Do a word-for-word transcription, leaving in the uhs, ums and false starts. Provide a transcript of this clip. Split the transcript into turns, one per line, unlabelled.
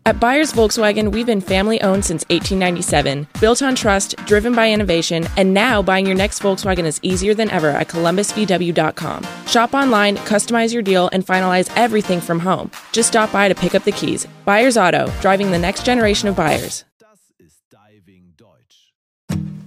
At Buyers Volkswagen, we've been family-owned since eighteen ninety-seven, built on trust, driven by innovation, and now buying your next Volkswagen is easier than ever at columbus v w dot com. Shop online, customize your deal, and finalize everything from home. Just stop by to pick up the keys. Buyers Auto, driving the next generation of buyers.